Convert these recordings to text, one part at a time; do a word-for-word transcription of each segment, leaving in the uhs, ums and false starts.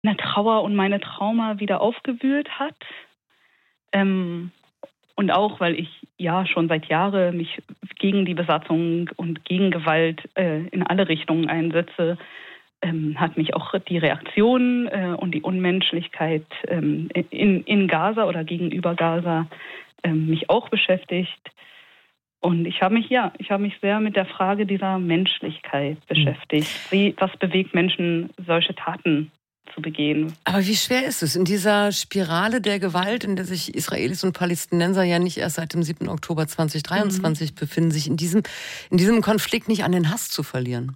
meine Trauer und meine Trauma wieder aufgewühlt hat. Ähm, und auch, weil ich ja schon seit Jahren mich gegen die Besatzung und gegen Gewalt äh, in alle Richtungen einsetze, ähm, hat mich auch die Reaktion äh, und die Unmenschlichkeit ähm, in, in Gaza oder gegenüber Gaza ähm, mich auch beschäftigt. Und ich habe mich, ja, ich habe mich sehr mit der Frage dieser Menschlichkeit beschäftigt. Wie, was bewegt Menschen, solche Taten zu begehen? Aber wie schwer ist es in dieser Spirale der Gewalt, in der sich Israelis und Palästinenser ja nicht erst seit dem siebten Oktober zweitausenddreiundzwanzig mhm. befinden, sich in diesem, in diesem Konflikt nicht an den Hass zu verlieren?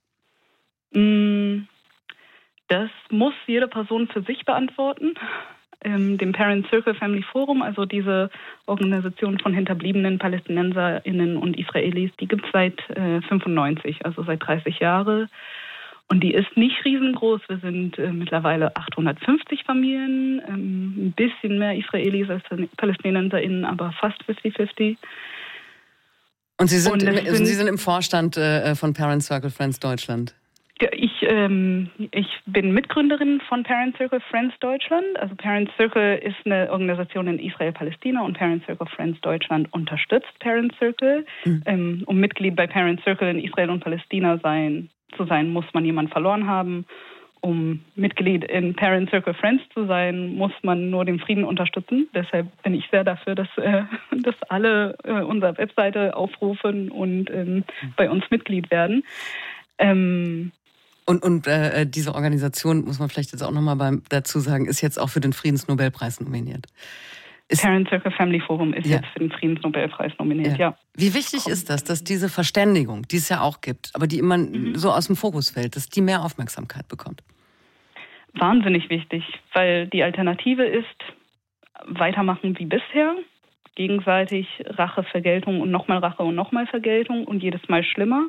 Das muss jede Person für sich beantworten. Dem Parent Circle Family Forum, also diese Organisation von hinterbliebenen PalästinenserInnen und Israelis, die gibt es seit äh, fünfundneunzig, also seit dreißig Jahren. Und die ist nicht riesengroß. Wir sind äh, mittlerweile achthundertfünfzig Familien, ähm, ein bisschen mehr Israelis als PalästinenserInnen, aber fast fünfzig fünfzig. Und Sie sind, und im, sind, Sie sind im Vorstand äh, von Parent Circle Friends Deutschland? Ich, ähm, ich bin Mitgründerin von Parent Circle Friends Deutschland. Also Parent Circle ist eine Organisation in Israel-Palästina und Parent Circle Friends Deutschland unterstützt Parent Circle. Mhm. Ähm, um Mitglied bei Parent Circle in Israel und Palästina sein, zu sein, muss man jemanden verloren haben. Um Mitglied in Parent Circle Friends zu sein, muss man nur den Frieden unterstützen. Deshalb bin ich sehr dafür, dass, äh, dass alle äh, unsere Webseite aufrufen und ähm, mhm. bei uns Mitglied werden. Ähm, Und, und äh, diese Organisation, muss man vielleicht jetzt auch nochmal dazu sagen, ist jetzt auch für den Friedensnobelpreis nominiert. Ist, Parent Circle Family Forum ist ja. jetzt für den Friedensnobelpreis nominiert, ja. ja. Wie wichtig ist das, dass diese Verständigung, die es ja auch gibt, aber die immer mhm. so aus dem Fokus fällt, dass die mehr Aufmerksamkeit bekommt? Wahnsinnig wichtig, weil die Alternative ist, weitermachen wie bisher, gegenseitig Rache, Vergeltung und nochmal Rache und nochmal Vergeltung und jedes Mal schlimmer.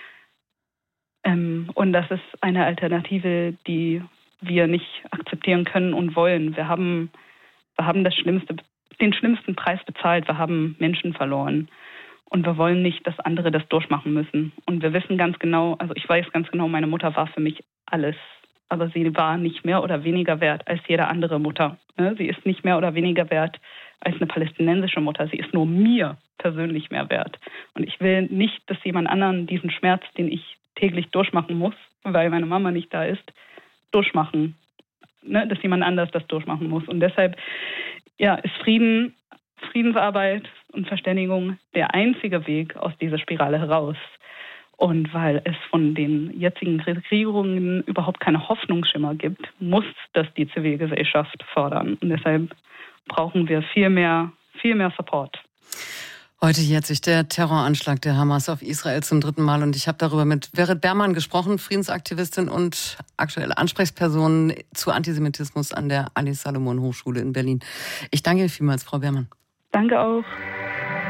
Und das ist eine Alternative, die wir nicht akzeptieren können und wollen. Wir haben, wir haben das Schlimmste, den schlimmsten Preis bezahlt. Wir haben Menschen verloren. Und wir wollen nicht, dass andere das durchmachen müssen. Und wir wissen ganz genau, also ich weiß ganz genau, meine Mutter war für mich alles. Aber sie war nicht mehr oder weniger wert als jede andere Mutter. Sie ist nicht mehr oder weniger wert als eine palästinensische Mutter. Sie ist nur mir persönlich mehr wert. Und ich will nicht, dass jemand anderen diesen Schmerz, den ich täglich durchmachen muss, weil meine Mama nicht da ist, durchmachen. Ne? Dass jemand anders das durchmachen muss. Und deshalb ja, ist Frieden, Friedensarbeit und Verständigung der einzige Weg aus dieser Spirale heraus. Und weil es von den jetzigen Regierungen überhaupt keine Hoffnungsschimmer gibt, muss das die Zivilgesellschaft fördern. Und deshalb brauchen wir viel mehr, viel mehr Support. Heute jährt sich der Terroranschlag der Hamas auf Israel zum dritten Mal und ich habe darüber mit Vered Berman gesprochen, Friedensaktivistin und aktuelle Ansprechperson zu Antisemitismus an der Ali-Salomon-Hochschule in Berlin. Ich danke Ihnen vielmals, Frau Berman. Danke auch.